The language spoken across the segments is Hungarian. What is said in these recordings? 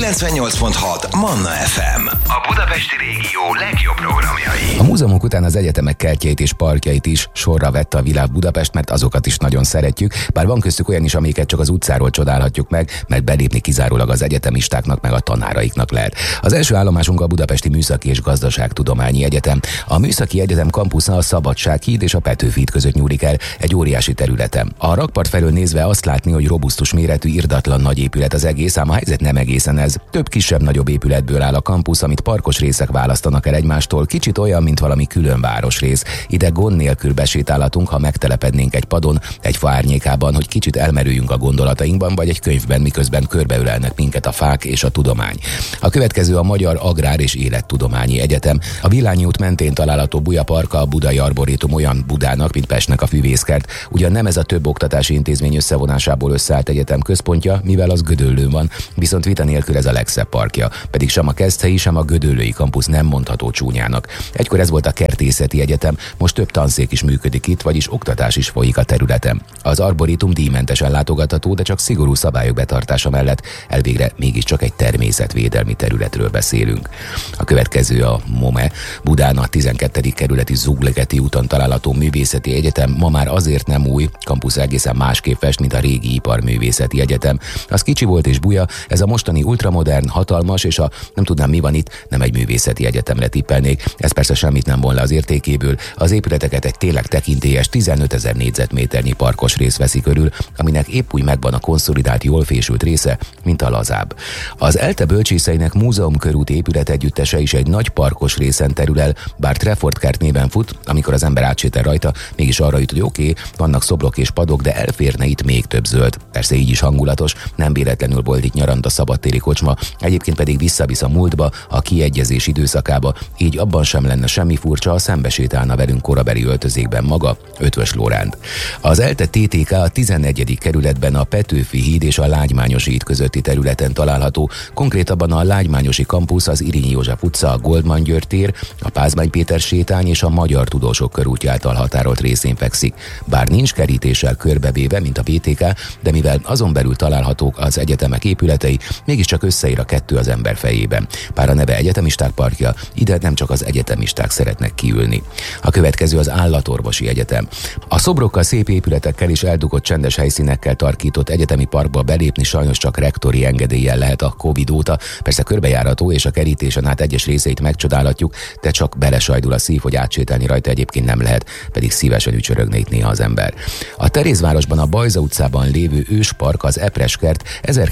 98.6 Manna FM. A budapesti régió legjobb programjai. A múzeumok után az egyetemek kertjeit és parkjait is sorra vette a világ Budapest, mert azokat is nagyon szeretjük, bár van köztük olyan is, amiket csak az utcáról csodálhatjuk meg, mert belépni kizárólag az egyetemistáknak meg a tanáraiknak lehet. Az első állomásunk a Budapesti Műszaki és Gazdaságtudományi Egyetem. A Műszaki Egyetem kampusza a Szabadsághíd és a Petőfi híd között nyúlik el, egy óriási területen. A rakpart felől nézve azt látni, hogy robusztus méretű, irdatlan nagy épület az egész, ám a helyzet nem egészen ez. Több kisebb-nagyobb épületből áll a kampusz, amit parkos részek választanak el egymástól, kicsit olyan, mint valami külön városrész. Ide gond nélkül besétálhatunk, ha megtelepednénk egy padon, egy fa árnyékában, hogy kicsit elmerüljünk a gondolatainkban, vagy egy könyvben, miközben körbeölelnek minket a fák és a tudomány. A következő a Magyar Agrár és Élettudományi Egyetem. A Villányi út mentén található Bujapark a Budai Arborétum olyan Budának, mint Pestnek a Füvészkert. Ugyan nem ez a több oktatási intézmény összevonásából összeállt egyetem központja, mivel az Gödöllőn van, viszont vita nélkül ez a legszebb parkja, pedig sem a Keszthelyi, sem a gödöllői kampusz nem mondható csúnyának. Egykor ez volt a Kertészeti Egyetem, most több tanszék is működik itt, vagyis oktatás is folyik a területen. Az arborétum díjmentesen látogatható, de csak szigorú szabályok betartása mellett elvégre mégiscsak egy természetvédelmi területről beszélünk. A következő a MOME, Budán a 12. kerületi Zuglegeti úton található Művészeti Egyetem, ma már azért nem új, kampusz egészen másképp fest, mint a régi Iparművészeti Egyetem. Az kicsi volt és buja, ez a mostani ultramodern, hatalmas, és nem tudnám mi van itt, nem egy művészeti egyetemre tippelnék. Ez persze semmit nem von le az értékéből. Az épületeket egy tényleg tekintélyes 15 000 négyzetméternyi parkos rész veszi körül, aminek épp úgy megvan a konszolidált, jól fésült része, mint a lazább. Az ELTE bölcsészeinek múzeumkörúti épület együttese is egy nagy parkos részen terül el, bár Trefford kert néven fut, amikor az ember átsétel rajta, mégis arra jut, hogy oké, vannak szobrok és padok, de elférne itt még több zöld. Persze így is hangulatos, nem véletlenül volt itt nyaranta szabadtéri kocsma, egyébként pedig visszavisz a múltba, a kiegyezés időszakába, így abban sem lenne semmi furcsa, ha szembesétálna velünk korabeli öltözékben maga, Ötvös Lóránt. Az ELTE TTK a 11. kerületben a Petőfi híd és a Lágymányosi híd közötti területen található, konkrétabban a Lágymányosi kampusz, az Irényi József utca, a Goldman György tér, a Pázmány Péter sétány és a Magyar Tudósok körútja által határolt részén fekszik. Bár nincs kerítéssel körbevéve, mint a BTK, de mivel azon belül találhatók az egyetemek épületei, mégiscsak összeír a kettő az ember fejében. Bár a neve Egyetemisták parkja, ide nem csak az egyetemisták szeretnek kiülni. A következő az Állatorvosi Egyetem. A szobrokkal, szép épületekkel és eldugott csendes helyszínekkel tarkított egyetemi parkba belépni sajnos csak rektori engedéllyel lehet a Covid óta. Persze körbejárható és a kerítésen át egyes részeit megcsodálhatjuk, de csak belesajdul a szív, hogy átsétálni rajta egyébként nem lehet, pedig szívesen ücsörögne itt néha az ember. A Terézvárosban a Bajza utcában lévő őspark, az Epreskert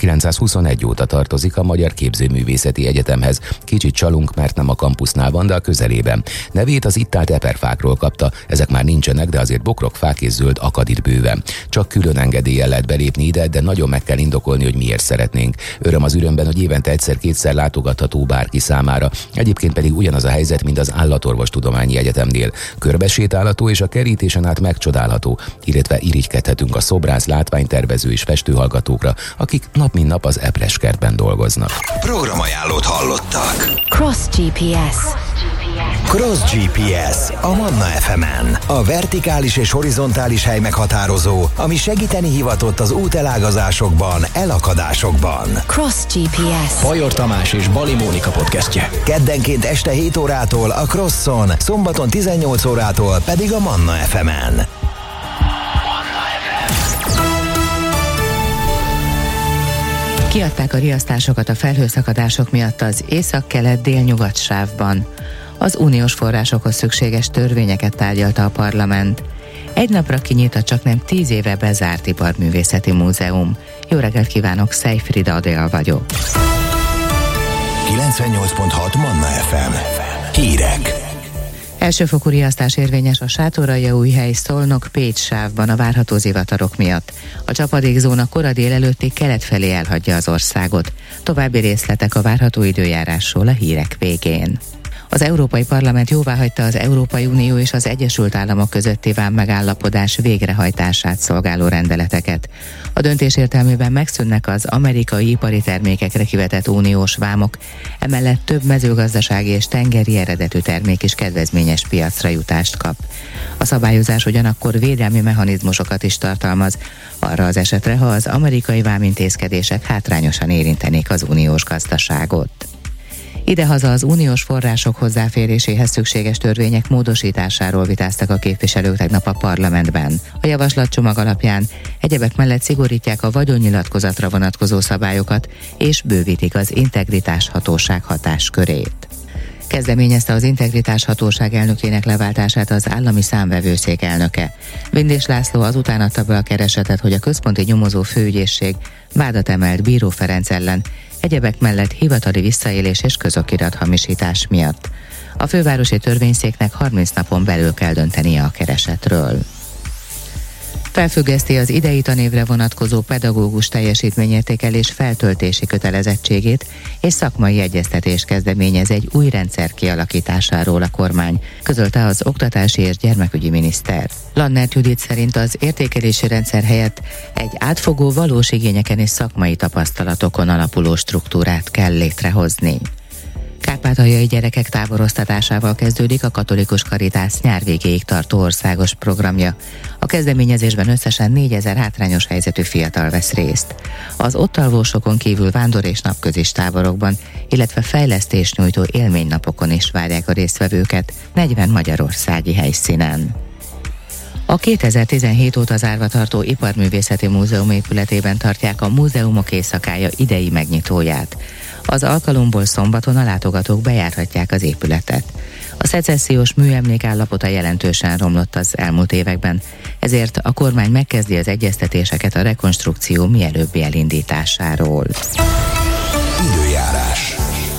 1921 óta tartozik a Magyar Képzőművészeti Egyetemhez. Kicsit csalunk, mert nem a kampusznál van, de a közelében. Nevét az itt állt eperfákról kapta, ezek már nincsenek, de azért bokrok, fák és zöld akad itt bőven. Csak külön engedéllyel lehet belépni ide, de nagyon meg kell indokolni, hogy miért szeretnénk. Öröm az örömben, hogy évente egyszer-kétszer látogatható bárki számára. Egyébként pedig ugyanaz a helyzet, mint az Állatorvostudományi Egyetemnél. Körbesétálható és a kerítésen át megcsodálható, illetve irigykedhetünk a szobrász, látványtervező és festőhallgatókra, akik nap mint nap az Epreskertben dolgoznak. Programajánlót hallottak. Cross GPS. Cross GPS a Manna FM-en. A vertikális és horizontális hely meghatározó, ami segíteni hivatott az útelágazásokban, elakadásokban. Cross GPS. Bajor Tamás és Bali Mónika podcastje. Keddenként este 7 órától a Crosson, szombaton 18 órától pedig a Manna FM-en. Kiadták a riasztásokat a felhőszakadások miatt az észak-kelet-délnyugat sávban. Az uniós forrásokhoz szükséges törvényeket tárgyalta a parlament. Egy napra kinyit a csaknem 10 éve bezárt Iparművészeti Múzeum. Jó reggelt kívánok, Szejfrida Adél vagyok. 98.6 Manna FM. Hírek. Elsőfokú riasztás érvényes a Sátoraljaújhely, Szolnok, Pécs sávban a várható zivatarok miatt. A csapadékzóna kora délelőttig kelet felé elhagyja az országot. További részletek a várható időjárásról a hírek végén. Az Európai Parlament jóváhagyta az Európai Unió és az Egyesült Államok közötti vámmegállapodás végrehajtását szolgáló rendeleteket. A döntés értelmében megszűnnek az amerikai ipari termékekre kivetett uniós vámok, emellett több mezőgazdasági és tengeri eredetű termék is kedvezményes piacra jutást kap. A szabályozás ugyanakkor védelmi mechanizmusokat is tartalmaz, arra az esetre, ha az amerikai vámintézkedések hátrányosan érintenék az uniós gazdaságot. Idehaza az uniós források hozzáféréséhez szükséges törvények módosításáról vitáztak a képviselők tegnap a parlamentben. A javaslatcsomag alapján egyebek mellett szigorítják a vagyonnyilatkozatra vonatkozó szabályokat, és bővítik az integritás hatóság hatáskörét. Kezdeményezte az Integritás Hatóság elnökének leváltását az állami számvevőszék elnöke. Vindés László azután adta be a keresetet, hogy a központi nyomozó főügyészség vádat emelt Bíró Ferenc ellen, egyebek mellett hivatali visszaélés és közokirathamisítás miatt. A fővárosi törvényszéknek 30 napon belül kell döntenie a keresetről. Felfüggeszti az idei tanévre vonatkozó pedagógus teljesítményértékelés feltöltési kötelezettségét, és szakmai egyeztetést kezdeményez egy új rendszer kialakításáról a kormány, közölte az oktatási és gyermekügyi miniszter. Lannert Judit szerint az értékelési rendszer helyett egy átfogó, valós igényeken és szakmai tapasztalatokon alapuló struktúrát kell létrehozni. Kárpátaljai gyerekek táboroztatásával kezdődik a Katolikus Karitász nyár végéig tartó országos programja. A kezdeményezésben összesen 4000 hátrányos helyzetű fiatal vesz részt. Az ott alvósokon kívül vándor- és napközis táborokban, illetve fejlesztés nyújtó élménynapokon is várják a résztvevőket 40 magyarországi helyszínen. A 2017 óta zárva tartó Iparművészeti Múzeum épületében tartják a Múzeumok Éjszakája idei megnyitóját. Az alkalomból szombaton a látogatók bejárhatják az épületet. A szecessziós műemlék állapota jelentősen romlott az elmúlt években, ezért a kormány megkezdi az egyeztetéseket a rekonstrukció mielőbbi elindításáról. Időjárás.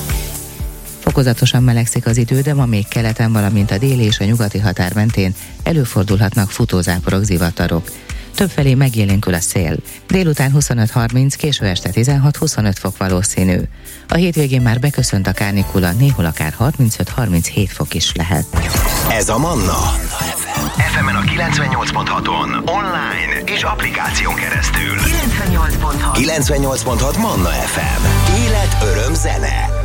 Fokozatosan melegszik az idő, de ma még keleten, valamint a déli és a nyugati határ mentén előfordulhatnak futózáporok, zivatarok. Többfelé megélénkül a szél. Délután 25-30, késő este 16-25 fok valószínű. A hétvégén már beköszönt a kánikula, néhol akár 35-37 fok is lehet. Ez a Manna. FM-en a 98.6-on, online és applikáción keresztül. 98.6 98.6 Manna FM. Élet, öröm, zene.